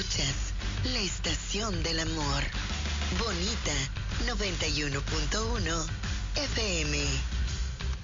Escuchas la estación del amor. Bonita 91.1 FM.